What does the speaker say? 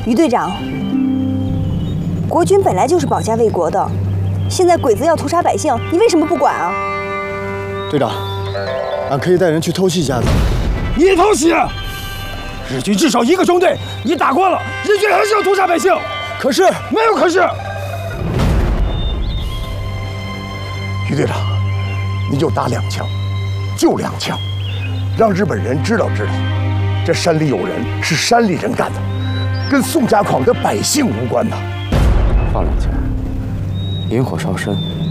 于队长，国军本来就是保家卫国的，现在鬼子要屠杀百姓，你为什么不管啊？ 队长，俺可以带人去偷袭一下子。 你偷袭？日军至少1个中队，你打光了，日军还是要屠杀百姓。 可是没有可是。于队长，你就打2枪，就2枪，让日本人知道，这山里有人是山里人干的，跟宋家矿的百姓无关呐。 放2枪，引火烧身。